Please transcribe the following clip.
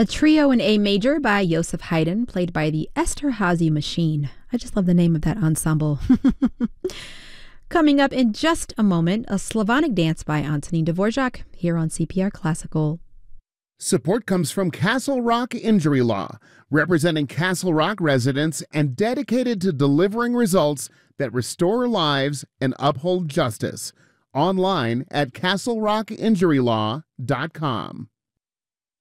A trio in A major by Joseph Haydn, played by the Esterhazy Machine. I just love the name of that ensemble. Coming up in just a moment, a Slavonic dance by Antonin Dvorak here on CPR Classical. Support comes from Castle Rock Injury Law, representing Castle Rock residents and dedicated to delivering results that restore lives and uphold justice. Online at castlerockinjurylaw.com.